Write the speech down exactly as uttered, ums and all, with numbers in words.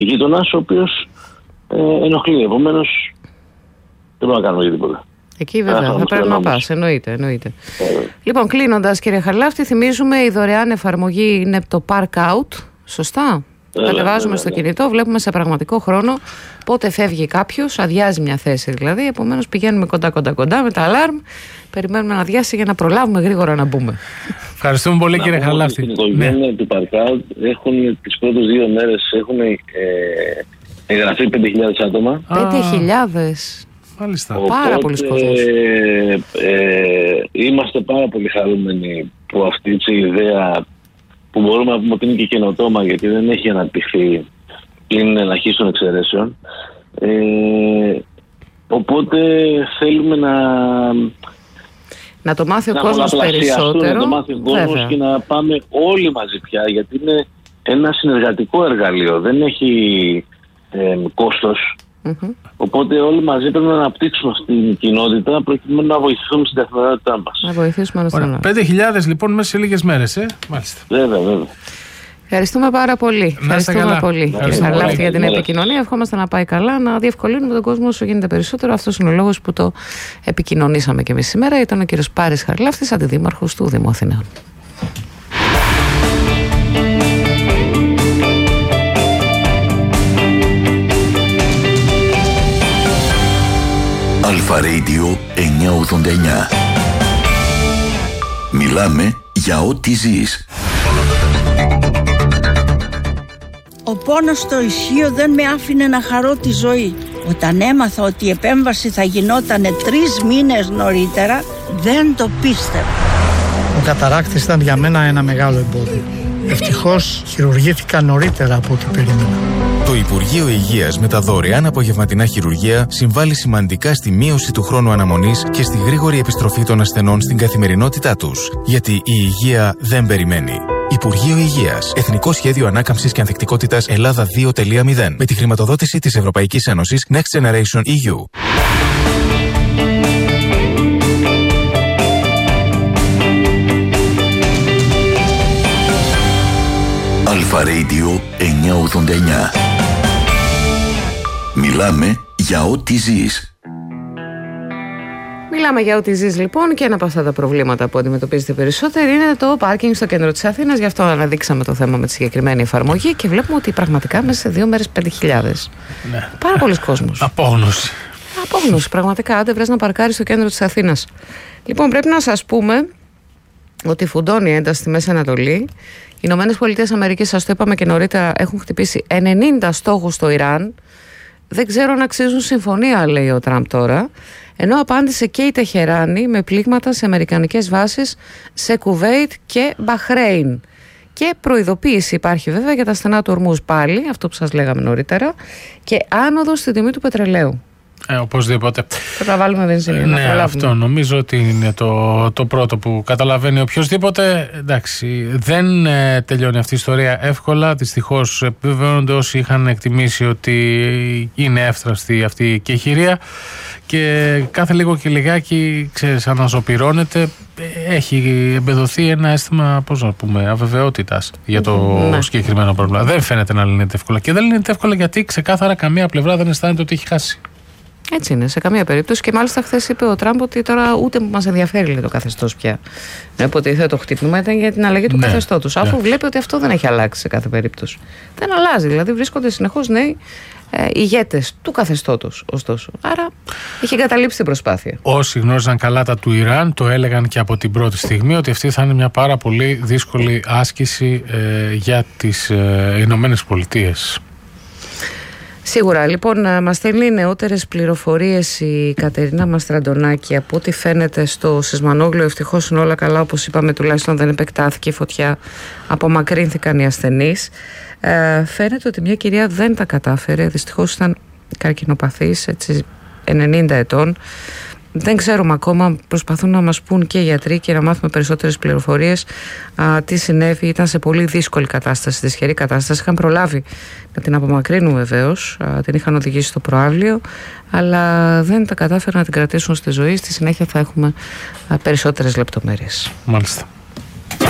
γείτονας ο οποίος ε, ενοχλεί. Επομένως, δεν μπορούμε να κάνουμε για τίποτα. Εκεί βέβαια θα, θα πρέπει να πας, εννοείται, εννοείται. Ε, λοιπόν, κλείνοντας κύριε Χαρλάφτη, θυμίζουμε η δωρεάν εφαρμογή είναι το Park Out, σωστά? Το κατεβάζουμε στο κινητό, βλέπουμε σε πραγματικό χρόνο πότε φεύγει κάποιος, αδειάζει μια θέση δηλαδή. Επομένως πηγαίνουμε κοντά κοντά κοντά με τα αλάρμ, περιμένουμε να αδειάσει για να προλάβουμε γρήγορα να μπούμε. Ευχαριστούμε πολύ να κύριε Χαρλάφτη. Στην οικογένεια του Parkout έχουν τις πρώτες δύο μέρες έχουν ε, εγγραφεί πέντε χιλιάδες άτομα. πέντε χιλιάδες. Μάλιστα. Οπότε, πάρα πολλοί κόσμος. Ε, ε, είμαστε πάρα πολύ χαρούμενοι που αυτή η ιδέα που μπορούμε να πούμε ότι είναι και καινοτόμα γιατί δεν έχει αναπτυχθεί πλην ελαχίστων εξαιρέσεων. Ε, οπότε θέλουμε να να το μάθει ο να κόσμος περισσότερο. Να το μάθει ο κόσμος και να πάμε όλοι μαζί πια, γιατί είναι ένα συνεργατικό εργαλείο, δεν έχει ε, κόστος. Mm-hmm. Οπότε όλοι μαζί πρέπει να αναπτύξουμε αυτή την κοινότητα προκειμένου να βοηθήσουμε στην καθημερινότητά μας. Να βοηθήσουμε να πέντε χιλιάδες λοιπόν μέσα σε λίγες μέρες, ε? Μάλιστα. Βέβαια, βέβαια. Ευχαριστούμε πάρα πολύ. Ευχαριστούμε πολύ κύριε Χαρλάφτη για την επικοινωνία. Ευχόμαστε να πάει καλά, να διευκολύνουμε τον κόσμο όσο γίνεται περισσότερο. Αυτός είναι ο λόγος που το επικοινωνήσαμε και εμείς σήμερα. Ήταν ο κύριος Πάρης Χαρλάφτης, αντιδήμαρχος του Δήμου Αθηναίων. Αλφα Radio εννιακόσια ογδόντα εννιά. Μιλάμε για ό,τι ζεις. Ο πόνος στο ισχύο δεν με άφηνε να χαρώ τη ζωή. Όταν έμαθα ότι η επέμβαση θα γινότανε τρεις μήνες νωρίτερα, δεν το πίστευα. Ο καταράκτης ήταν για μένα ένα μεγάλο εμπόδιο. Ευτυχώς χειρουργήθηκα νωρίτερα από ό,τι περίμενα. Το Υπουργείο Υγείας με τα δωρεάν απογευματινά χειρουργεία συμβάλλει σημαντικά στη μείωση του χρόνου αναμονής και στη γρήγορη επιστροφή των ασθενών στην καθημερινότητά τους. Γιατί η υγεία δεν περιμένει. Υπουργείο Υγείας. Εθνικό Σχέδιο Ανάκαμψης και Ανθεκτικότητας Ελλάδα δύο τελεία μηδέν. Με τη χρηματοδότηση της Ευρωπαϊκής Ένωσης Next Generation ι γιου. Αλφα Radio εννιακόσια ογδόντα εννιά. Μιλάμε για ό,τι ζεις. Μιλάμε για ό,τι ζεις λοιπόν, και ένα από αυτά τα προβλήματα που αντιμετωπίζετε περισσότερο είναι το πάρκινγκ στο κέντρο της Αθήνας. Γι' αυτό αναδείξαμε το θέμα με τη συγκεκριμένη εφαρμογή και βλέπουμε ότι πραγματικά μέσα σε δύο μέρες πέντε χιλιάδες. Ναι. Πάρα πολλοί κόσμος. Απόγνωση. Απόγνωση, πραγματικά. Άντε βρες να παρκάρεις στο κέντρο της Αθήνας. Λοιπόν, πρέπει να σας πούμε ότι φουντώνει ένταση στη Μέση Ανατολή. Οι Ηνωμένες Πολιτείες Αμερικής, σας το είπαμε και νωρίτερα, έχουν χτυπήσει ενενήντα στόχους στο Ιράν. Δεν ξέρω αν αξίζουν συμφωνία, λέει ο Τραμπ τώρα. Ενώ απάντησε και η Τεχεράνη με πλήγματα σε αμερικανικές βάσεις σε Κουβέιτ και Μπαχρέιν. Και προειδοποίηση υπάρχει βέβαια για τα στενά του Ορμούζ πάλι, αυτό που σας λέγαμε νωρίτερα, και άνοδο στην τιμή του πετρελαίου. Ε, οπωσδήποτε. Θα τα βάλουμε βενζίνη. Ναι, να αυτό νομίζω ότι είναι το, το πρώτο που καταλαβαίνει οποιοσδήποτε. Εντάξει, δεν ε, τελειώνει αυτή η ιστορία εύκολα. Δυστυχώς επιβεβαιώνονται όσοι είχαν εκτιμήσει ότι είναι εύθραστη αυτή η κεχηρία. Και κάθε λίγο και λιγάκι, ξέρεις, αναζωπυρώνεται. Έχει εμπεδοθεί ένα αίσθημα, πώς να πούμε, αβεβαιότητας για το ναι. συγκεκριμένο πρόβλημα. Δεν φαίνεται να λύνεται εύκολα. Και δεν λύνεται εύκολα γιατί ξεκάθαρα καμία πλευρά δεν αισθάνεται ότι έχει χάσει. Έτσι είναι, σε καμία περίπτωση. Και μάλιστα χθες είπε ο Τραμπ ότι τώρα ούτε μας ενδιαφέρει, λέει, το καθεστώς πια. Να υποτίθεται το χτύπημα ήταν για την αλλαγή του ναι, καθεστώτος. Αφού ναι. βλέπει ότι αυτό δεν έχει αλλάξει σε κάθε περίπτωση. Δεν αλλάζει. Δηλαδή βρίσκονται συνεχώς νέοι ε, ηγέτες του καθεστώτος, ωστόσο. Άρα είχε εγκαταλείψει την προσπάθεια. Όσοι γνώριζαν καλά τα του Ιράν το έλεγαν και από την πρώτη στιγμή ότι αυτή θα είναι μια πάρα πολύ δύσκολη άσκηση ε, για τις ε, Ηνωμένες Πολιτείες. Σίγουρα. Λοιπόν, μας στέλνει νεότερες πληροφορίες η Κατερίνα Μαστραντονάκη. Από ό,τι φαίνεται στο Σισμανόγλιο, ευτυχώς είναι όλα καλά, όπως είπαμε, τουλάχιστον δεν επεκτάθηκε η φωτιά, απομακρύνθηκαν οι ασθενείς. Ε, φαίνεται ότι μια κυρία δεν τα κατάφερε, δυστυχώς ήταν καρκινοπαθής, έτσι, ενενήντα ετών. Δεν ξέρουμε ακόμα, προσπαθούν να μας πούν και οι γιατροί και να μάθουμε περισσότερες πληροφορίες α, τι συνέβη. Ήταν σε πολύ δύσκολη κατάσταση, δυσχερή κατάσταση. Είχαν προλάβει να την απομακρύνουν βεβαίως, α, την είχαν οδηγήσει στο προαύλιο, αλλά δεν τα κατάφεραν να την κρατήσουν στη ζωή. Στη συνέχεια θα έχουμε α, περισσότερες λεπτομέρειες. Μάλιστα.